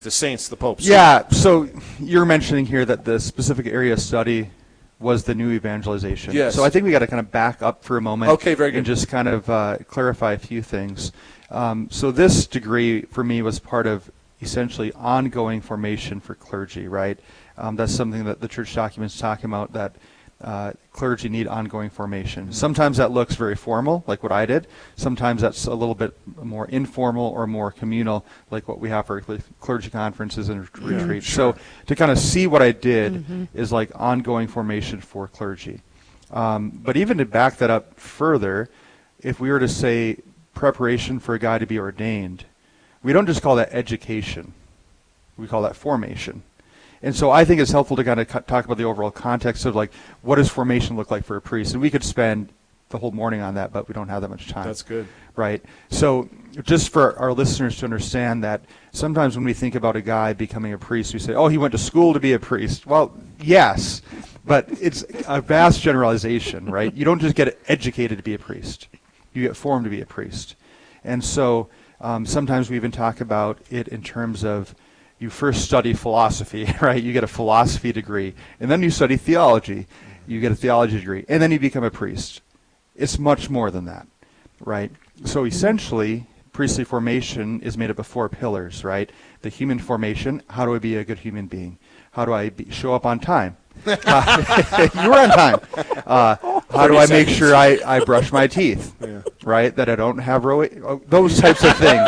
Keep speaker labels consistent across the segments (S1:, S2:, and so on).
S1: the saints, the popes.
S2: Yeah, so you're mentioning here that the specific area of study was the new evangelization.
S1: Yes.
S2: So I think we got to kind of back up for a moment.
S1: Okay, very good.
S2: And just kind of clarify a few things. So this degree for me was part of essentially ongoing formation for clergy, right? That's something that the church documents talk about, that clergy need ongoing formation.
S1: Mm-hmm.
S2: Sometimes that looks very formal, like what I did. Sometimes that's a little bit more informal or more communal, like what we have for clergy conferences and retreats.
S1: Sure.
S2: So to kind of see what I did is like ongoing formation for clergy. But even to back that up further, if we were to say preparation for a guy to be ordained, we don't just call that education. We call that formation. And so I think it's helpful to kind of talk about the overall context of like, what does formation look like for a priest? And we could spend the whole morning on that, but we don't have that much time.
S1: That's good.
S2: Right. So just for our listeners to understand that sometimes when we think about a guy becoming a priest, we say, oh, he went to school to be a priest. Well, yes, but it's a vast generalization, right? You don't just get educated to be a priest. You get formed to be a priest. And so sometimes we even talk about it in terms of you first study philosophy, right? You get a philosophy degree, and then you study theology. You get a theology degree, and then you become a priest. It's much more than that, right? So essentially, priestly formation is made up of 4 pillars, right? The human formation, how do I be a good human being? How do I show up on time? You were on time. How do I make sure I brush my teeth, right? That I don't have those types of things.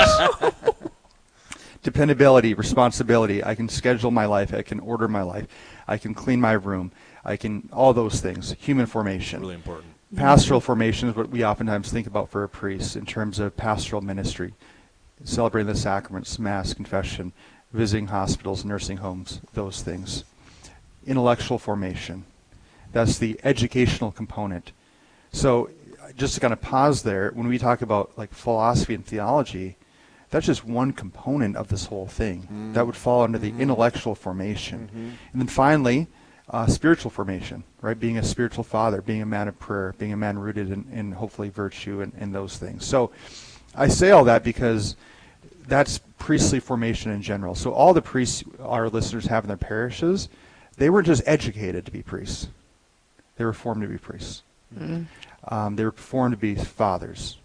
S2: Dependability, responsibility. I can schedule my life. I can order my life. I can clean my room. I can, all those things. Human formation.
S1: Really important.
S2: Pastoral formation is what we oftentimes think about for a priest in terms of pastoral ministry, celebrating the sacraments, mass, confession, visiting hospitals, nursing homes, those things. Intellectual formation. That's the educational component. So just to kind of pause there, when we talk about like philosophy and theology, that's just one component of this whole thing. That would fall under the intellectual formation. And then finally, spiritual formation, right? Being a spiritual father, being a man of prayer, being a man rooted in hopefully virtue and those things. So I say all that because that's priestly formation in general. So all the priests our listeners have in their parishes, they weren't just educated to be priests. They were formed to be priests. They were formed to be fathers.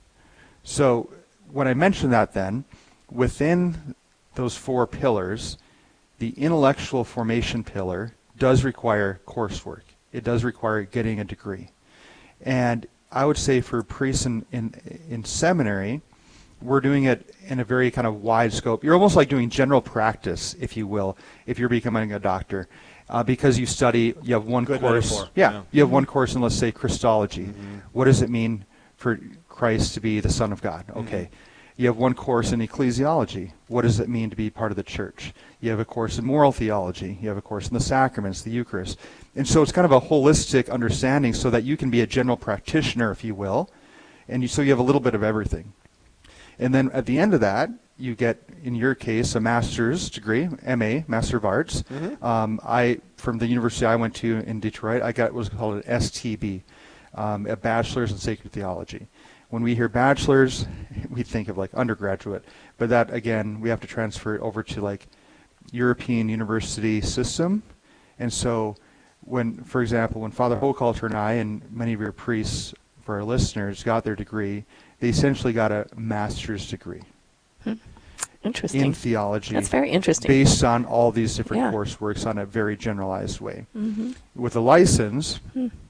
S2: So when I mention that then, within those 4 pillars, the intellectual formation pillar does require coursework. It does require getting a degree. And I would say for priests in seminary, we're doing it in a very kind of wide scope. You're almost like doing general practice, if you will, if you're becoming a doctor. Because you have one
S1: Good
S2: course.
S1: metaphor.
S2: Yeah, you have one course in, let's say, Christology. What does it mean for Christ to be the Son of God? Okay. You have one course in ecclesiology. What does it mean to be part of the church? You have a course in moral theology. You have a course in the sacraments, the Eucharist. And so it's kind of a holistic understanding so that you can be a general practitioner, if you will. And so you have a little bit of everything. And then at the end of that, you get, in your case, a master's degree, MA, Master of Arts. From the university I went to in Detroit, I got what was called an STB, a Bachelor's in Sacred Theology. When we hear bachelor's, we think of like undergraduate, but that again, we have to transfer it over to like European university system. And so for example, when Father Hochhalter and I and many of your priests, for our listeners, got their degree, they essentially got a master's degree.
S3: Interesting.
S2: In theology.
S3: That's very interesting.
S2: Based on all these different courseworks on a very generalized way. With a license,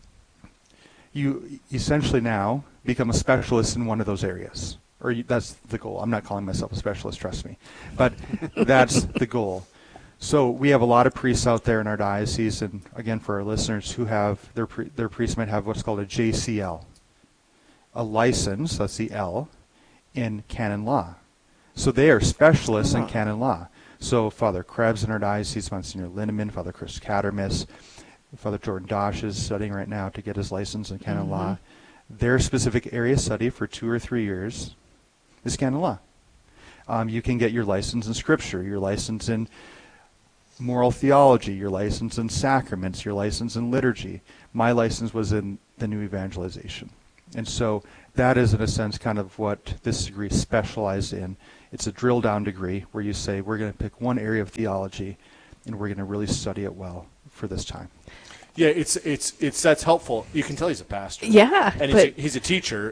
S2: you essentially now become a specialist in one of those areas. That's the goal. I'm not calling myself a specialist, trust me. But that's the goal. So we have a lot of priests out there in our diocese, and again, for our listeners who have, their priests might have what's called a JCL. A license, that's the L, in canon law. So they are specialists in canon law. So Father Krebs in our diocese, Monsignor Lindemann, Father Chris Cattermas, Father Jordan Dosh is studying right now to get his license in canon law. Their specific area of study for 2 or 3 years is canon law. You can get your license in Scripture, your license in moral theology, your license in sacraments, your license in liturgy. My license was in the new evangelization. And so that is, in a sense, kind of what this degree specialized in It's a drill down degree where you say, we're going to pick one area of theology and we're going to really study it well for this time.
S1: Yeah, it's that's helpful. You can tell he's a pastor.
S3: Yeah,
S1: and
S3: but
S1: he's a teacher.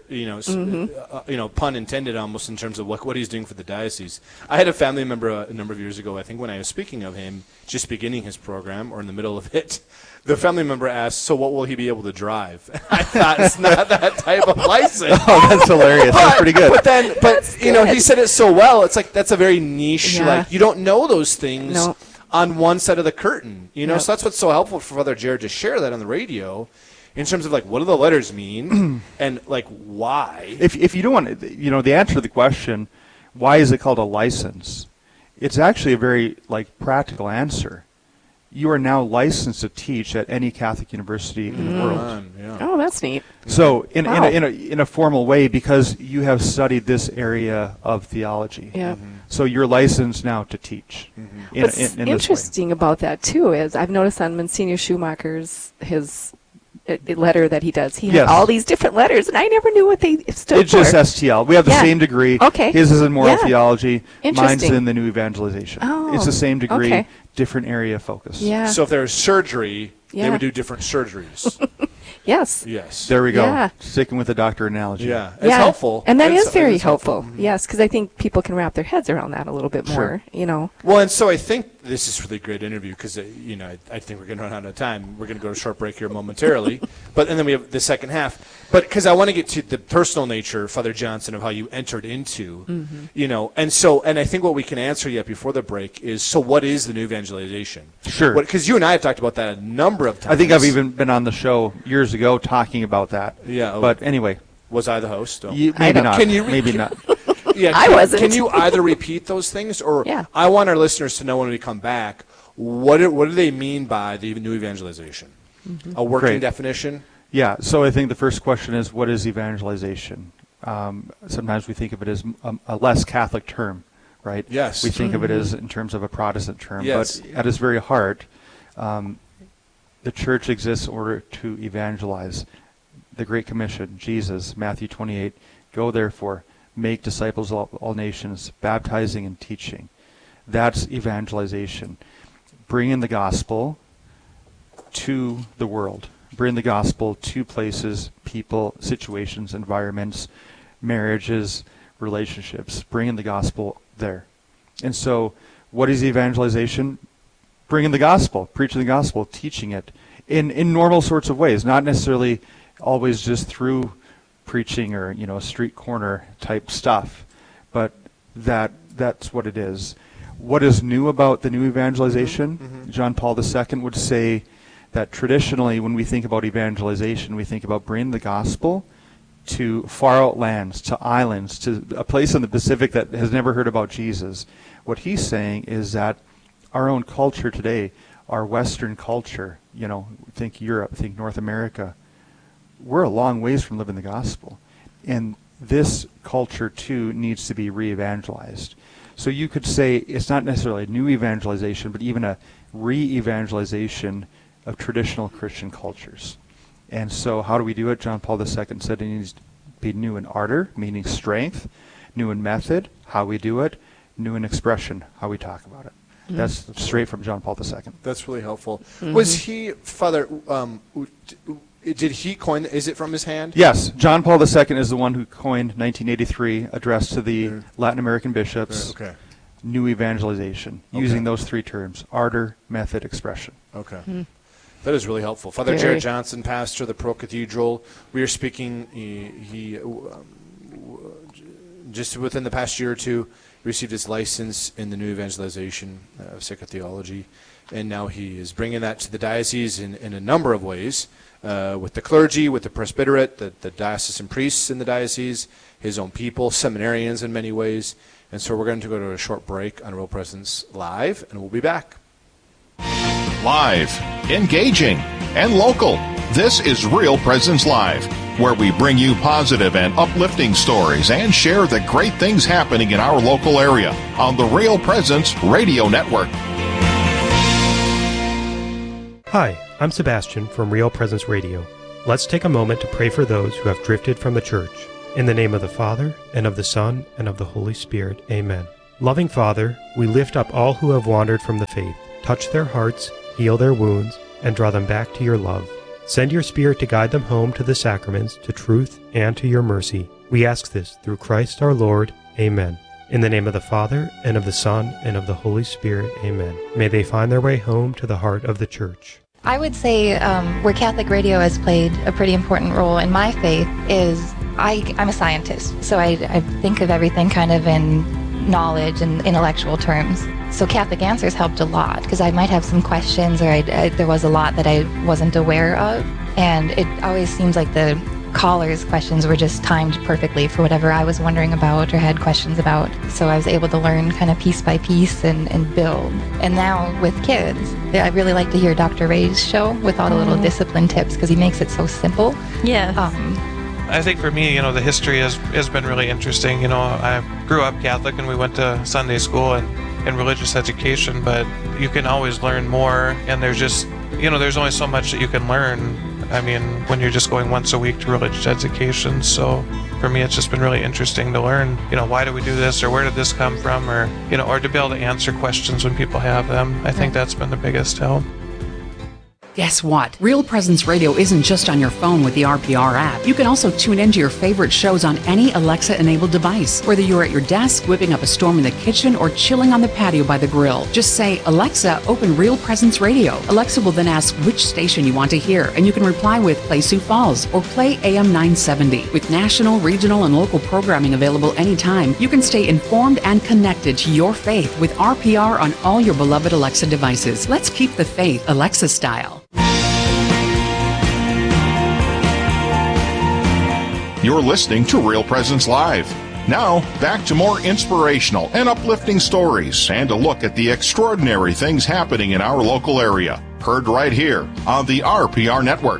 S1: Pun intended, almost in terms of what he's doing for the diocese. I had a family member a number of years ago. I think when I was speaking of him, just beginning his program or in the middle of it, the family member asked, "So what will he be able to drive?" I thought it's not that type of license.
S2: Oh, that's hilarious. That's pretty good.
S1: But he said it so well. It's like that's a very niche.
S3: Yeah.
S1: Like you don't know those things.
S3: No.
S1: On one side of the curtain,
S3: Yep.
S1: so that's what's so helpful for Father Jared to share that on the radio, in terms of like what do the letters mean and like why.
S2: If you don't want to, the answer to the question, why is it called a license? It's actually a very practical answer. You are now licensed to teach at any Catholic university in the world.
S1: Yeah.
S3: oh, that's neat.
S2: So
S3: Wow.
S2: in a formal way, because you have studied this area of theology.
S3: Yeah.
S2: So you're licensed now to teach.
S3: What's
S2: in this way.
S3: interesting about that too is I've noticed on Monsignor Schumacher's his letter that he does, he has
S2: Yes.
S3: all these different letters, and I never knew what they stood
S2: It's
S3: for.
S2: just STL. We have the
S3: Yeah.
S2: same degree.
S3: Okay.
S2: His is in moral
S3: Yeah.
S2: theology. Mine's
S3: Interesting.
S2: in the new evangelization.
S3: Oh,
S2: It's the same degree,
S3: okay.
S2: different area of focus.
S3: Yeah.
S1: So if there was surgery, they
S3: Yeah.
S1: would do different surgeries.
S3: Yes.
S1: Yes.
S2: There we go.
S3: Yeah.
S2: Sticking with the doctor analogy.
S1: Yeah. It's
S3: Yeah.
S1: helpful.
S3: And that
S1: It's-
S3: is very
S1: it's
S3: helpful.
S1: Mhm.
S3: Yes, because I think people can wrap their heads around that a little bit
S2: Sure.
S3: more,
S1: Well, and so I think this is really great interview because, I think we're going to run out of time. We're going to go to a short break here momentarily. And then we have the second half. But because I want to get to the personal nature, Father Johnson, of how you entered into, and I think what we can answer yet before the break is, so what is the new evangelization?
S2: Sure.
S1: Because you and I have talked about that a number of times.
S2: I think I've even been on the show years ago talking about that.
S1: Yeah.
S2: But anyway,
S1: Was I the host? Oh.
S2: maybe
S3: don't-
S2: not.
S1: Can you
S2: maybe not.
S1: Yeah,
S3: I wasn't.
S1: Can you either repeat those things, or
S3: Yeah.
S1: I want our listeners to know when we come back, what do they mean by the new evangelization? A working
S2: Great.
S1: definition?
S2: Yeah, so I think the first question is, what is evangelization? Sometimes we think of it as a less Catholic term, right?
S1: Yes.
S2: We think of it as in terms of a Protestant term.
S1: Yes.
S2: But at its very heart, the church exists in order to evangelize. The Great Commission, Jesus, Matthew 28, go therefore, make disciples of all nations, baptizing and teaching. That's evangelization. Bringing the gospel to the world. Bring the gospel to places, people, situations, environments, marriages, relationships. Bringing the gospel there. And so, what is evangelization? Bringing the gospel, preaching the gospel, teaching it in normal sorts of ways, not necessarily always just through preaching or street corner type stuff, but that's what it is. What is new about the new evangelization? John Paul II would say that traditionally when we think about evangelization, we think about bringing the gospel to far out lands, to islands, to a place in the Pacific that has never heard about Jesus. What he's saying is that our own culture today, our Western culture, think Europe, think North America, we're a long ways from living the gospel. And this culture, too, needs to be re-evangelized. So you could say it's not necessarily a new evangelization, but even a re-evangelization of traditional Christian cultures. And so how do we do it? John Paul II said it needs to be new in ardor, meaning strength, new in method, how we do it, new in expression, how we talk about it. That's straight from John Paul II.
S1: That's really helpful. Was he, Father, did he coin, is it from his hand?
S2: Yes, John Paul II is the one who coined 1983, addressed to the Latin American bishops,
S1: Okay.
S2: new evangelization, using those three terms, ardor, method, expression.
S1: Okay. That is really helpful. Father
S3: Very.
S1: Jared Johnson, pastor of the Pearl Cathedral. We are speaking, he just within the past year or two, received his license in the new evangelization of psychotheology, and now he is bringing that to the diocese in a number of ways, with the clergy, with the presbyterate, the diocesan priests in the diocese, his own people, seminarians in many ways. And so we're going to go to a short break on Real Presence Live, and we'll be back.
S4: Live, engaging, and local. This is Real Presence Live, where we bring you positive and uplifting stories and share the great things happening in our local area on the Real Presence Radio Network.
S5: Hi, I'm Sebastian from Real Presence Radio. Let's take a moment to pray for those who have drifted from the church. In the name of the Father, and of the Son, and of the Holy Spirit. Amen. Loving Father, we lift up all who have wandered from the faith. Touch their hearts, heal their wounds, and draw them back to your love. Send your Spirit to guide them home to the sacraments, to truth, and to your mercy. We ask this through Christ our Lord. Amen. In the name of the Father, and of the Son, and of the Holy Spirit. Amen. May they find their way home to the heart of the Church.
S6: I would say where Catholic radio has played a pretty important role in my faith is I'm a scientist, so I think of everything kind of in knowledge and intellectual terms. So Catholic Answers helped a lot because I might have some questions or there was a lot that I wasn't aware of. And it always seems like the callers' questions were just timed perfectly for whatever I was wondering about or had questions about. So I was able to learn kind of piece by piece and build. And now with kids, I really like to hear Dr. Ray's show with all the little discipline tips because he makes it so simple.
S7: Yeah.
S8: I think for me, the history has been really interesting. I grew up Catholic and we went to Sunday school and religious education, but you can always learn more, and there's just, there's only so much that you can learn. I mean, when you're just going once a week to religious education. So for me, it's just been really interesting to learn, why do we do this, or where did this come from, or to be able to answer questions when people have them. I think that's been the biggest help.
S9: Guess what? Real Presence Radio isn't just on your phone with the RPR app. You can also tune into your favorite shows on any Alexa-enabled device, whether you're at your desk, whipping up a storm in the kitchen, or chilling on the patio by the grill. Just say, "Alexa, open Real Presence Radio." Alexa will then ask which station you want to hear, and you can reply with "Play Sioux Falls" or "Play AM 970." With national, regional, and local programming available anytime, you can stay informed and connected to your faith with RPR on all your beloved Alexa devices. Let's keep the faith Alexa style.
S4: You're listening to Real Presence Live. Now, back to more inspirational and uplifting stories and a look at the extraordinary things happening in our local area. Heard right here on the RPR Network.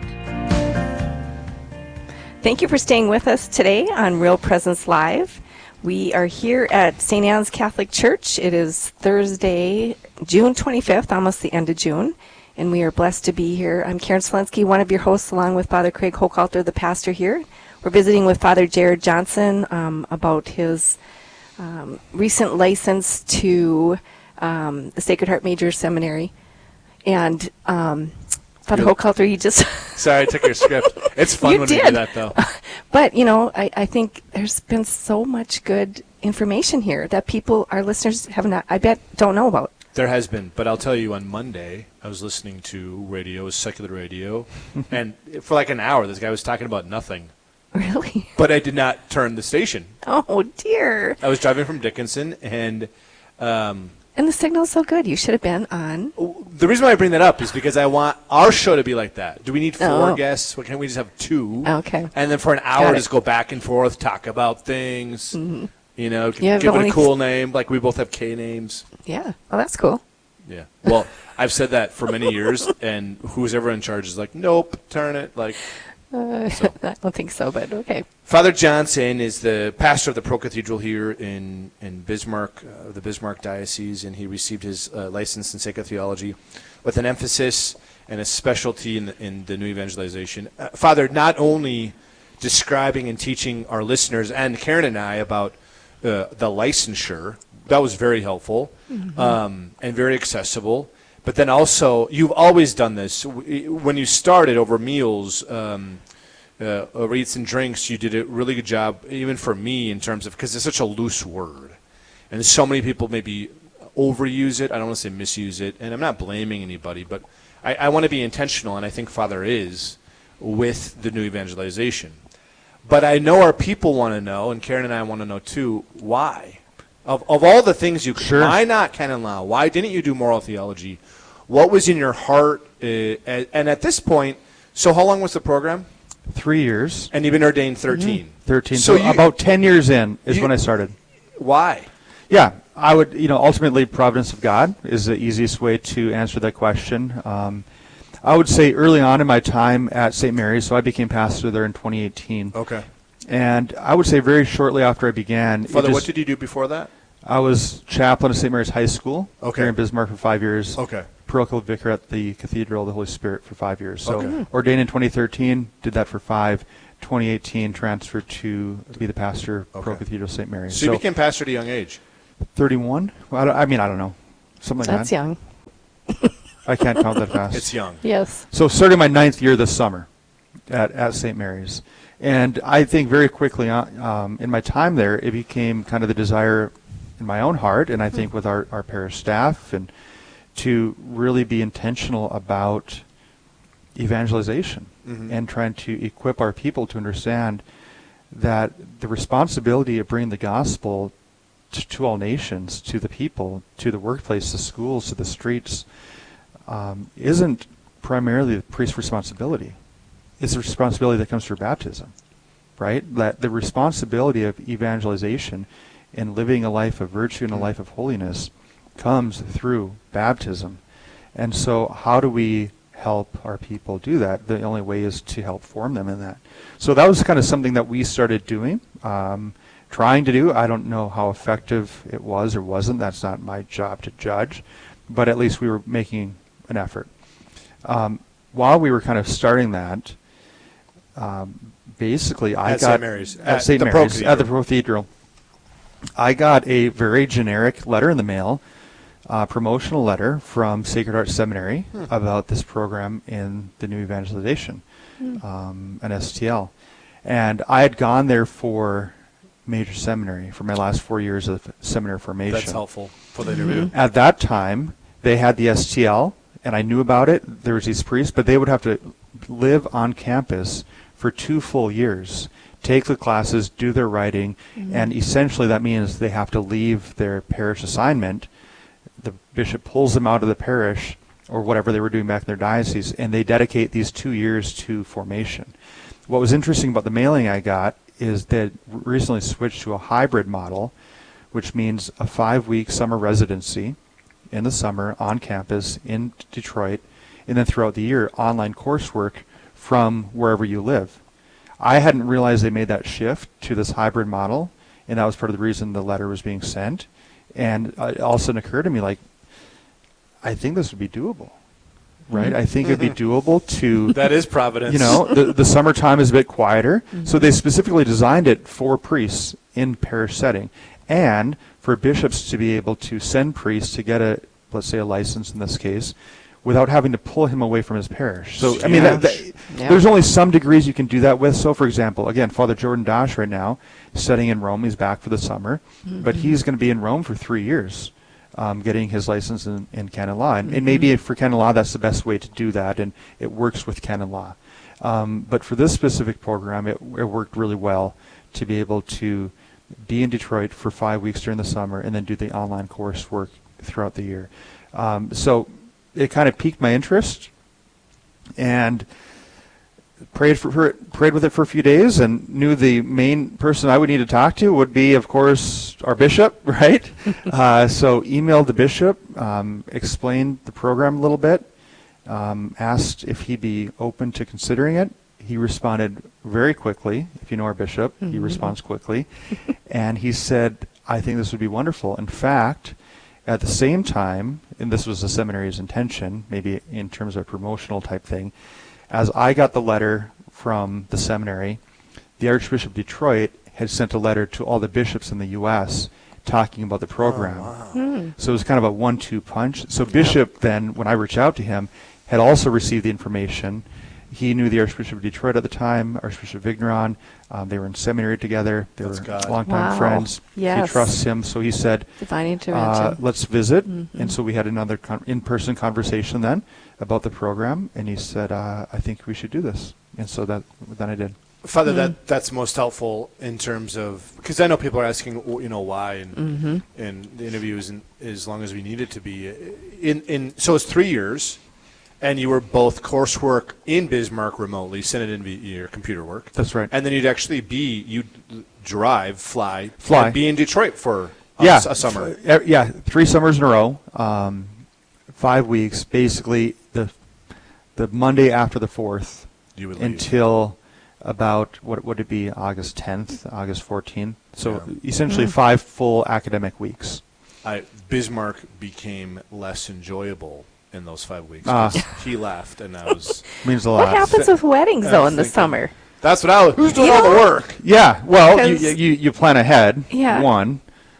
S3: Thank you for staying with us today on Real Presence Live. We are here at St. Anne's Catholic Church. It is Thursday, June 25th, almost the end of June, and we are blessed to be here. I'm Karen Selensky, one of your hosts, along with Father Craig Hochhalter, the pastor here. We're visiting with Father Jared Johnson about his recent license to the Sacred Heart Major Seminary. And Father Hochhalter, you just...
S1: Sorry, I took your script. It's fun when we do that, though.
S3: But, I think there's been so much good information here that our listeners have not, I bet, don't know about.
S1: There has been, but I'll tell you, on Monday, I was listening to radio, secular radio, and for like an hour, this guy was talking about nothing.
S3: Really?
S1: But I did not turn the station.
S3: Oh, dear.
S1: I was driving from Dickinson, and...
S3: and the signal's so good. You should have been on.
S1: The reason why I bring that up is because I want our show to be like that. Do we need 4 guests? Why can't we just have 2?
S3: Okay.
S1: And then for an hour, just go back and forth, talk about things. Mm-hmm. Give it a cool name. Like we both have K names.
S3: Yeah. Oh, that's cool.
S1: Yeah. Well, I've said that for many years, and who's ever in charge is like, nope, turn it. Like...
S3: I don't think so, but okay.
S1: Father Johnson is the pastor of the Pro Cathedral here in Bismarck, the Bismarck Diocese, and he received his license in sacred theology with an emphasis and a specialty in the new evangelization. Father, not only describing and teaching our listeners and Karen and I about the licensure, that was very helpful, and very accessible. But then also, you've always done this. When you started over meals, over eats and drinks, you did a really good job, even for me, in terms of, because it's such a loose word. And so many people maybe overuse it. I don't want to say misuse it. And I'm not blaming anybody, but I want to be intentional, and I think Father is, with the new evangelization. But I know our people want to know, and Karen and I want to know too, why? Of all the things you could, why not canon law? Why didn't you do moral theology? What was in your heart? And at this point, so how long was the program?
S2: 3 years.
S1: And you've been ordained 13.
S2: 13. So about 10 years in is when I started.
S1: Why?
S2: Yeah, I would, ultimately providence of God is the easiest way to answer that question. I would say early on in my time at St. Mary's, so I became pastor there in 2018.
S1: Okay.
S2: And I would say very shortly after I began.
S1: Father, what did you do before that?
S2: I was chaplain at St. Mary's High School
S1: here
S2: in Bismarck for 5 years.
S1: Okay.
S2: parochial vicar at the Cathedral of the Holy Spirit for 5 years. So
S1: Okay.
S2: ordained in 2013, did that for 5. 2018, transferred to be the pastor,
S1: Okay.
S2: Pro Cathedral St. Mary's.
S1: So you became pastor at a young age.
S2: 31? Well, I don't know. Something like
S3: That's
S2: that.
S3: young.
S2: I can't count that fast.
S1: It's young.
S3: Yes.
S2: So starting my 9th year this summer at St. Mary's. And I think very quickly in my time there, it became kind of the desire in my own heart, and I think with our parish staff, and to really be intentional about evangelization and trying to equip our people to understand that the responsibility of bringing the gospel to all nations, to the people, to the workplace, the schools, to the streets, isn't primarily the priest's responsibility. It's a responsibility that comes through baptism, right? That the responsibility of evangelization and living a life of virtue and a life of holiness comes through baptism. And so how do we help our people do that? The only way is to help form them in that. So that was kind of something that we started doing, trying to do. I don't know how effective it was or wasn't. That's not my job to judge. But at least we were making an effort. While we were kind of starting that, basically I
S1: At
S2: got...
S1: St. Mary's.
S2: At St.
S1: the
S2: Mary's,
S1: Pro
S2: at the Cathedral. I got a very generic letter in the mail, promotional letter from Sacred Heart Seminary about this program in the new evangelization, an STL. And I had gone there for major seminary for my last 4 years of seminary formation.
S1: That's helpful for the interview.
S2: At that time, they had the STL, and I knew about it. There was these priests, but they would have to live on campus for 2 full years, take the classes, do their writing, and essentially that means they have to leave their parish assignment. The bishop pulls them out of the parish or whatever they were doing back in their diocese, and they dedicate these 2 years to formation. What was interesting about the mailing I got is that recently switched to a hybrid model, which means a 5-week summer residency in the summer on campus in Detroit, and then throughout the year online coursework from wherever you live. I hadn't realized they made that shift to this hybrid model, and that was part of the reason the letter was being sent. And it all of a sudden occurred to me, like, I think this would be doable, right? I think it'd be doable to...
S1: That is Providence.
S2: You know, the summertime is a bit quieter, so they specifically designed it for priests in parish setting, and for bishops to be able to send priests to get a, let's say, a license in this case, without having to pull him away from his parish. So, I mean, there's only some degrees you can do that with. So, for example, again, Father Jordan Dosh right now is studying in Rome. He's back for the summer, but he's going to be in Rome for 3 years, getting his license in canon law. And maybe for canon law, that's the best way to do that, and it works with canon law. But for this specific program, it worked really well to be able to be in Detroit for 5 weeks during the summer and then do the online coursework throughout the year. So it kind of piqued my interest, and prayed with it for a few days, and knew the main person I would need to talk to would be, of course, our bishop, right? So emailed the bishop, explained the program a little bit, asked if he'd be open to considering it. He responded very quickly. If you know our bishop, he responds quickly. And he said, I think this would be wonderful. In fact, at the same time, and this was the seminary's intention, maybe in terms of a promotional type thing, as I got the letter from the seminary, the Archbishop of Detroit had sent a letter to all the bishops in the U.S. talking about the program. So it was kind of a 1-2 punch. So Bishop then, when I reached out to him, had also received the information. He knew the Archbishop of Detroit at the time, Archbishop Vigneron. They were in seminary together. They were longtime friends.
S3: Yes.
S2: He trusts him. So he said,
S3: Divine intervention.
S2: let's visit. And so we had another in-person conversation then about the program. And he said, I think we should do this. And so then I did.
S1: Father, that's most helpful in terms of, because I know people are asking, why, and the interview isn't as long as we need it to be. So it's 3 years. And you were both coursework in Bismarck remotely, send it in via your computer work.
S2: That's right.
S1: And then you'd drive, fly,
S2: and
S1: be in Detroit for a summer.
S2: 3 summers in a row, 5 weeks, basically the Monday after the 4th
S1: You would leave.
S2: until about, what would it be, August 10th, August 14th. So essentially 5 full academic weeks.
S1: Bismarck became less enjoyable in those 5 weeks.
S2: Ah.
S1: He left, and I was.
S2: Means a
S3: What
S2: lot.
S3: happens with weddings, though, in the
S1: thinking-
S3: summer?
S1: That's what I was. Who's doing all the work?
S2: Yeah, well,
S3: 'Cause-
S2: you plan ahead.
S3: Yeah.
S2: One.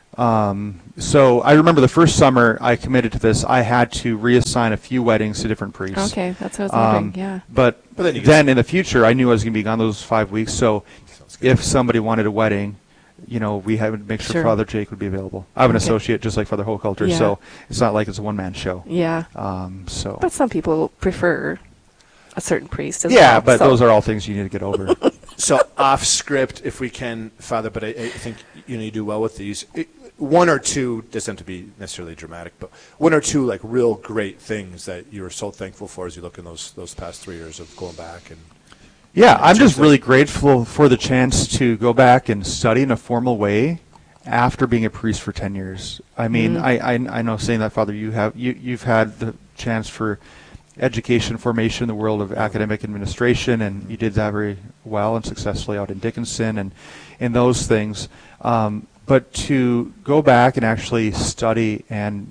S2: So I remember the first summer I committed to this, I had to reassign a few weddings to different priests.
S3: Okay, that's what I was wondering. Yeah.
S2: But,
S1: But then you
S2: then in the future, I knew I was going to be gone those 5 weeks. So if somebody wanted a wedding, we had to make sure
S3: Sure.
S2: Father Jake would be available. I have an
S3: Okay.
S2: associate just like Father Hochhalter,
S3: Yeah.
S2: so it's not like it's a one-man show.
S3: Yeah.
S2: So
S3: But some people prefer a certain priest as
S2: yeah,
S3: well.
S2: but
S3: so-
S2: those are all things you need to get over.
S1: So off script, if we can, Father, but I think you do well with these. One or two doesn't have to be necessarily dramatic, but one or two like real great things that you were so thankful for as you look in those past 3 years of going back and.
S2: Yeah, I'm just
S1: Interesting.
S2: really grateful for the chance to go back and study in a formal way after being a priest for 10 years. I mean, I know saying that, Father, you've had the chance for education formation in the world of academic administration, and you did that very well and successfully out in Dickinson and in those things. But to go back and actually study and,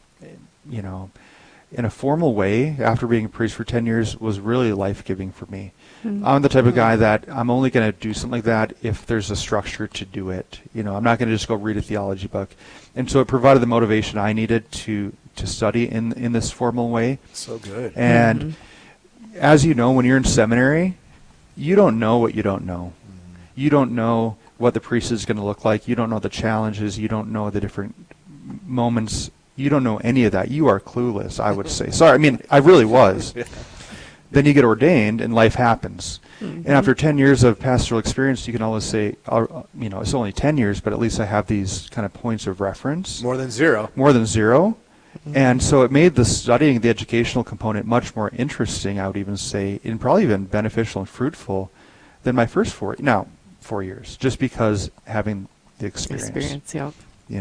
S2: in a formal way after being a priest for 10 years was really life-giving for me. I'm the type of guy that I'm only going to do something like that if there's a structure to do it. I'm not going to just go read a theology book. And so it provided the motivation I needed to study in this formal way.
S1: So good.
S2: And as you know, when you're in seminary, you don't know what you don't know. You don't know what the priest is going to look like. You don't know the challenges. You don't know the different moments. You don't know any of that. You are clueless, I would say. Sorry, I mean, I really was. Then you get ordained and life happens. And after 10 years of pastoral experience, you can always say, it's only 10 years, but at least I have these kind of points of reference.
S1: More than zero.
S2: More than zero. And so it made the studying, the educational component, much more interesting, I would even say, and probably even beneficial and fruitful than my first 4 years, just because having the experience.
S3: Yeah.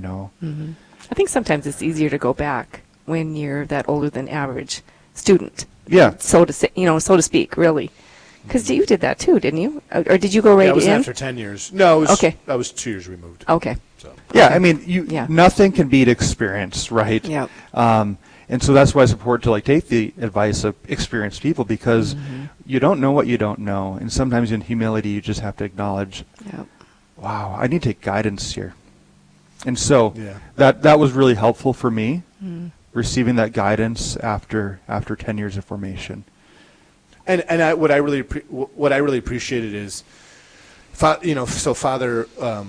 S2: I
S3: I think sometimes it's easier to go back when you're that older than average student.
S2: Yeah.
S3: So to say, so to speak, really. Because you did that too, didn't you? Or did you go right
S1: Yeah, it was
S3: in?
S1: after 10 years. No, it was,
S3: Okay.
S1: I was 2 years removed.
S3: Okay.
S1: So.
S2: Yeah,
S3: Okay.
S2: I mean,
S3: Yeah.
S2: nothing can beat experience, right?
S3: Yeah.
S2: And so that's why it's important to take the advice of experienced people, because you don't know what you don't know, and sometimes in humility you just have to acknowledge,
S3: Yeah.
S2: wow, I need to take guidance here. And so
S1: Yeah.
S2: that was really helpful for me, receiving that guidance after 10 years of formation.
S1: And what I really appreciated is, so Father,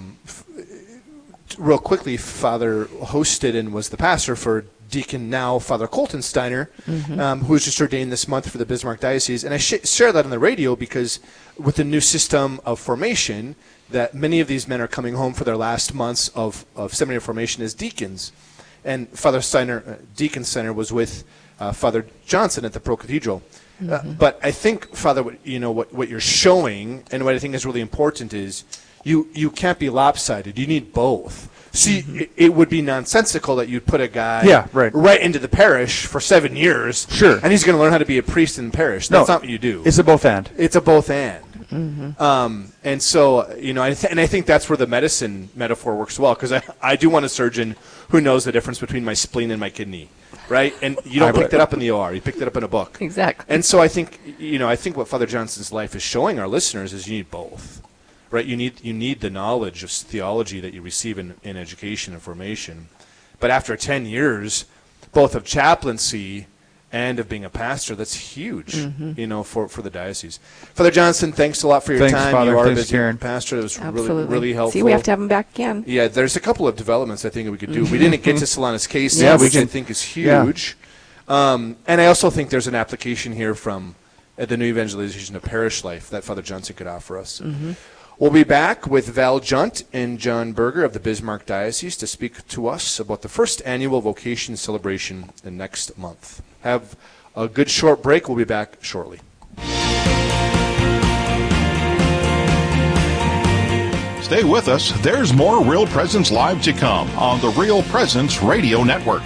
S1: real quickly, Father hosted and was the pastor for Deacon now Father Colton Steiner, who was just ordained this month for the Bismarck Diocese. And I share that on the radio because with the new system of formation, that many of these men are coming home for their last months of seminary formation as deacons. And Father Steiner, Deacon Steiner, was with Father Johnson at the Pro Cathedral. But I think, Father, what you're showing, and what I think is really important is you can't be lopsided. You need both. See, it would be nonsensical that you'd put a guy right into the parish for 7 years.
S2: Sure.
S1: And he's going to learn how to be a priest in the parish. That's not what you do.
S2: It's a both and.
S1: It's a both and. And so, I think that's where the medicine metaphor works well, because I do want a surgeon who knows the difference between my spleen and my kidney, right? And you don't pick that up in the OR. You pick that up in a book.
S3: Exactly.
S1: And so I think what Father Johnson's life is showing our listeners is you need both, right? You need the knowledge of theology that you receive in education and formation. But after 10 years, both of chaplaincy and of being a pastor, that's huge, for the diocese. Father Johnson, thanks a lot for your
S2: Thanks,
S1: time.
S2: Father.
S1: You are
S2: Thanks,
S1: a busy
S2: Karen.
S1: pastor. It was
S3: Absolutely.
S1: really helpful.
S3: See, we have to have him back again.
S1: Yeah, there's a couple of developments I think we could do. We didn't get to Solana's case,
S3: Yes.
S1: which I think is huge. And I also think there's an application here from the new evangelization of parish life that Father Johnson could offer us. We'll be back with Val Junt and John Berger of the Bismarck Diocese to speak to us about the first annual vocation celebration next month. Have a good short break. We'll be back shortly.
S4: Stay with us. There's more Real Presence Live to come on the Real Presence Radio Network.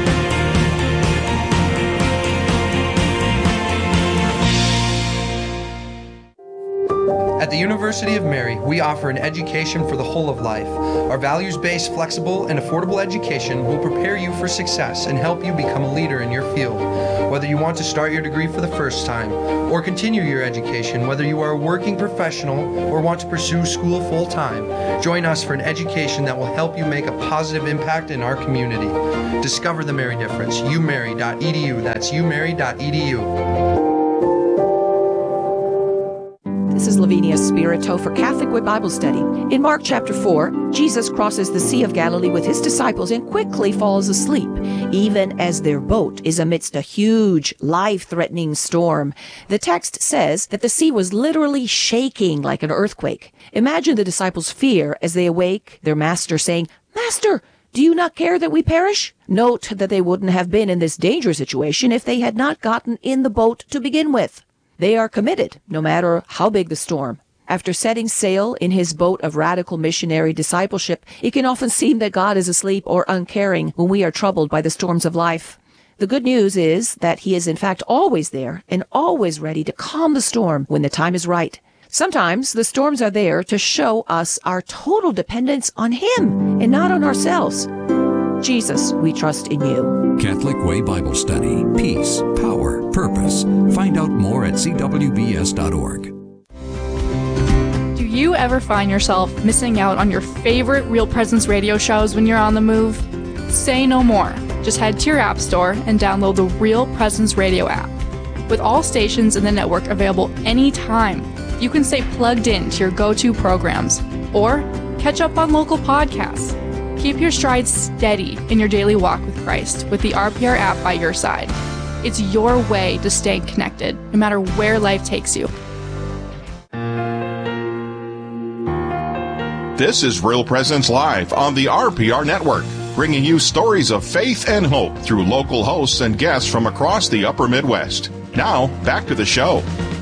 S7: At the University of Mary, we offer an education for the whole of life. Our values-based, flexible, and affordable education will prepare you for success and help you become a leader in your field. Whether you want to start your degree for the first time or continue your education, whether you are a working professional or want to pursue school full-time, join us for an education that will help you make a positive impact in our community. Discover the Mary difference. umary.edu. That's umary.edu.
S10: This is Lavinia Spirito for Catholic Way Bible Study. In Mark chapter 4, Jesus crosses the Sea of Galilee with his disciples and quickly falls asleep, even as their boat is amidst a huge, life-threatening storm. The text says that the sea was literally shaking like an earthquake. Imagine the disciples' fear as they awake, their master saying, "Master, do you not care that we perish?" Note that they wouldn't have been in this dangerous situation if they had not gotten in the boat to begin with. They are committed, no matter how big the storm. After setting sail in his boat of radical missionary discipleship, it can often seem that God is asleep or uncaring when we are troubled by the storms of life. The good news is that he is in fact always there and always ready to calm the storm when the time is right. Sometimes the storms are there to show us our total dependence on him and not on ourselves. Jesus, we trust in you.
S11: Catholic Way Bible Study. Peace, power, purpose. Find out more at cwbs.org.
S12: Do you ever find yourself missing out on your favorite Real Presence radio shows when you're on the move? Say no more. Just head to your app store and download the Real Presence radio app. With all stations in the network available anytime, you can stay plugged in to your go-to programs or catch up on local podcasts. Keep your stride steady in your daily walk with Christ with the RPR app by your side. It's your way to stay connected, no matter where life takes you.
S4: This is Real Presence Live on the RPR Network, bringing you stories of faith and hope through local hosts and guests from across the upper Midwest. Now, back to the show.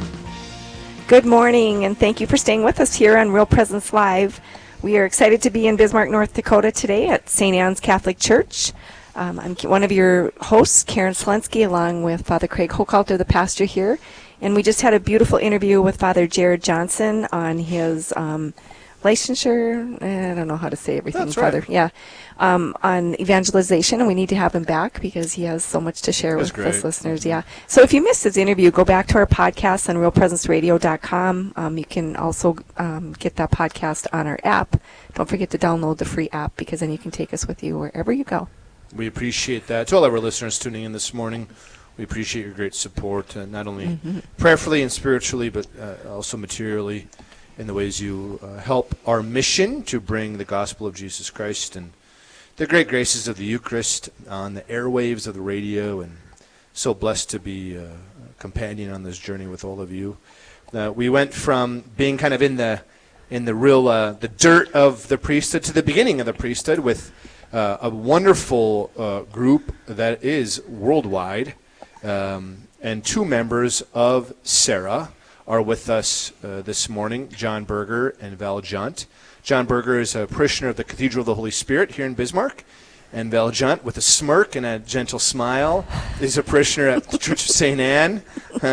S3: Good morning, and thank you for staying with us here on Real Presence Live. We are excited to be in Bismarck, North Dakota today at St. Anne's Catholic Church. I'm one of your hosts, Karen Selensky, along with Father Craig Hochhalter, the pastor here. And we just had a beautiful interview with Father Jared Johnson on his licensure. I don't know how to say everything,
S1: That's
S3: Father.
S1: right.
S3: Yeah. On evangelization, and we need to have him back because he has so much to share
S1: That's
S3: with us
S1: great.
S3: listeners. Yeah. So if you missed his interview, go back to our podcast on realpresenceradio.com. You can also get that podcast on our app. Don't forget to download the free app because then you can take us with you wherever you go.
S1: We appreciate that. To all of our listeners tuning in this morning, we appreciate your great support, not only prayerfully and spiritually, but also materially in the ways you help our mission to bring the gospel of Jesus Christ and the great graces of the Eucharist on the airwaves of the radio, and so blessed to be a companion on this journey with all of you. We went from being kind of in the real the dirt of the priesthood to the beginning of the priesthood with a wonderful group that is worldwide, and two members of Sarah are with us this morning, John Berger and Val Junt. John Berger is a parishioner of the Cathedral of the Holy Spirit here in Bismarck, and Val Junt, with a smirk and a gentle smile, is a parishioner at the Church of St. Anne.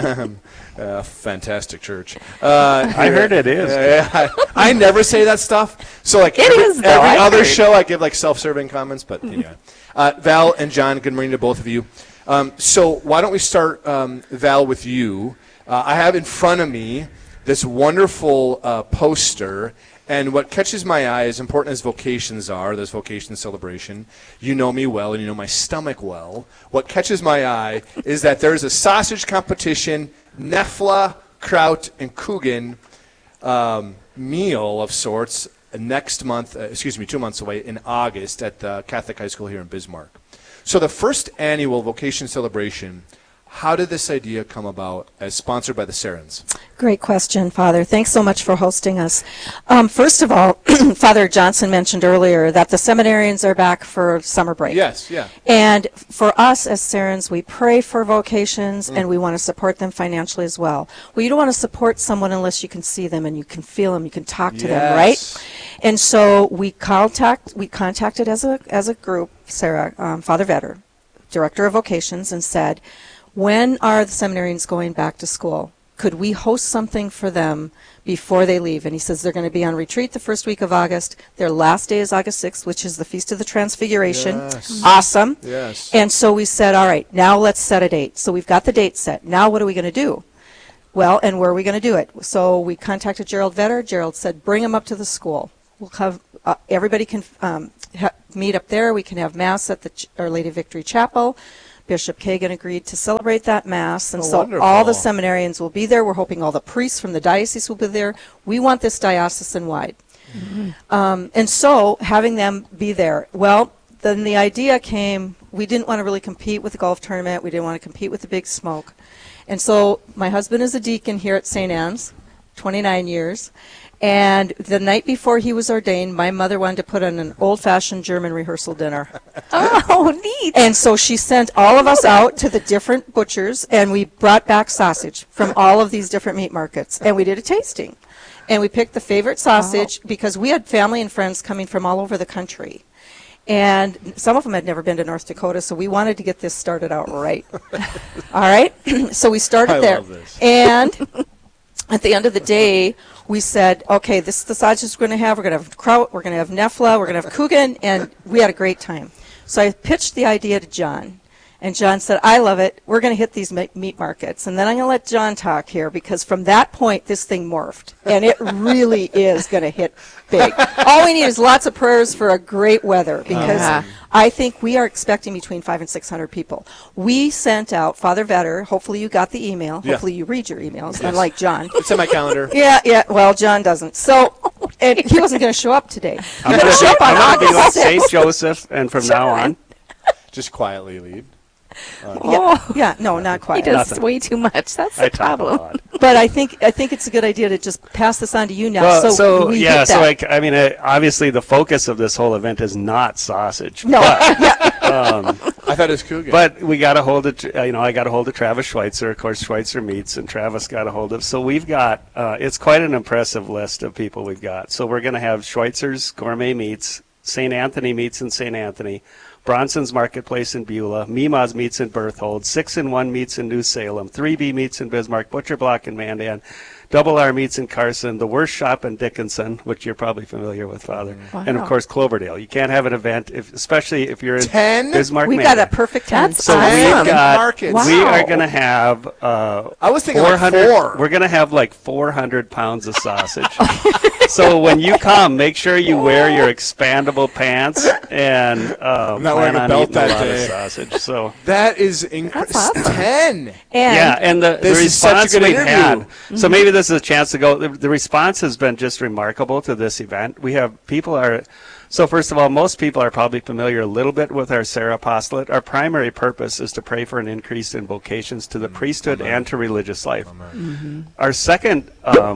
S1: Fantastic church.
S2: I heard it is.
S1: I never say that stuff. So like every other show, I give like self-serving comments. But anyway, Val and John, good morning to both of you. So why don't we start, Val, with you? I have in front of me this wonderful poster. And what catches my eye, as important as vocations are, this vocation celebration, you know me well and you know my stomach well. What catches my eye is that there's a sausage competition, Nefla, Kraut, and Coogan meal of sorts next month, 2 months away in August at the Catholic High School here in Bismarck. So the first annual vocation celebration, how did this idea come about as sponsored by the Sarans?
S13: Great question, Father. Thanks so much for hosting us. First of all, Father Johnson mentioned earlier that the seminarians are back for summer break.
S1: Yes, yeah.
S13: And for us as Sarans, we pray for vocations and we want to support them financially as well. Well, you don't want to support someone unless you can see them and you can feel them, you can talk to them, right? And so we contacted as a group, Sarah, Father Vetter, Director of Vocations, and said, when are the seminarians going back to school? could we host something for them before they leave? And he says they're going to be on retreat the first week of August. Their last day is August 6th, which is the Feast of the Transfiguration.
S1: Yes.
S13: Awesome.
S1: Yes.
S13: And so we said, all right, now let's set a date. So we've got the date set. Now what are we going to do? Well, and where are we going to do it? So we contacted Gerald Vetter. Gerald said, bring him up to the school. We'll have everybody can meet up there. We can have Mass at the Our Lady Victory Chapel. Bishop Kagan agreed to celebrate that Mass, and so
S1: wonderful.
S13: all the seminarians will be there. We're hoping all the priests from the diocese will be there. We want this diocesan-wide. And so having them be there, well, then the idea came, we didn't want to really compete with the golf tournament. We didn't want to compete with the big smoke. And so my husband is a deacon here at St. Anne's, 29 years. And the night before he was ordained, my mother wanted to put on an old-fashioned German rehearsal dinner.
S3: Oh, neat.
S13: And so she sent all of us out to the different butchers, and we brought back sausage from all of these different meat markets. And we did a tasting. And we picked the favorite sausage because we had family and friends coming from all over the country. And some of them had never been to North Dakota, so we wanted to get this started out right. All right? So we started there.
S1: Love this.
S13: And at the end of the day, we said, okay, this is the sausages we're going to have. We're going to have kraut, we're going to have nefla, we're going to have kuchen, and we had a great time. So I pitched the idea to John, and John said, I love it. We're going to hit these meat markets. And then I'm going to let John talk here, because from that point, this thing morphed, and it really is going to hit big. All we need is lots of prayers for a great weather, because I think we are expecting between 500 and 600 people. We sent out, Father Vetter, hopefully you got the email.
S1: Yeah.
S13: Hopefully you read your emails, unlike John.
S1: It's in my calendar.
S13: Yeah, well, John doesn't. So, and he wasn't going to show up today.
S14: I'm
S13: He's
S14: going
S13: show up on
S14: to be like
S13: August
S14: St.
S13: 6th.
S14: Joseph, and from now on.
S1: Just quietly leave.
S13: Yeah, no, not quite.
S3: He does way too much. That's the problem.
S13: But I think it's a good idea to just pass this on to you now.
S14: Well,
S13: so we hit that.
S14: like, I mean, obviously the focus of this whole event is not sausage.
S13: No,
S1: I thought it was kuchen.
S14: But we got a hold of, I got a hold of Travis Schweitzer, of course, Schweitzer Meats, and Travis got a hold of. So we've got, it's quite an impressive list of people we've got. So we're going to have Schweitzer's Gourmet Meats, St. Anthony Meats in St. Anthony, Bronson's Marketplace in Beulah, Mima's Meats in Berthold, 6-in-1 Meats in New Salem, 3B Meats in Bismarck, Butcher Block in Mandan, Double R Meats in Carson, The Worst Shop in Dickinson, which you're probably familiar with, Father, and of course Cloverdale. You can't have an event, especially if you're in
S1: 10?
S14: Bismarck,
S13: We've
S14: Mandan.
S13: got a perfect 10.
S3: That's
S14: So
S3: awesome.
S14: we've got,
S1: Markets.
S14: we are going to have
S1: I was thinking
S14: 400,
S1: like 4.
S14: we're going to have like 400 pounds of sausage. So when you come, make sure you wear your expandable pants and
S1: not
S14: plan
S1: wearing a
S14: on
S1: belt
S14: eating
S1: that
S14: a lot
S1: day.
S14: of sausage. So
S1: That is incredible.
S3: That's awesome.
S1: 10.
S13: And
S14: yeah, and the
S1: This is such a
S14: response
S1: good
S14: we've
S1: interview.
S14: had. So maybe this is a chance to go. The response has been just remarkable to this event. We have So first of all, most people are probably familiar a little bit with our Sarah Apostolate. Our primary purpose is to pray for an increase in vocations to the priesthood and to religious life. Our second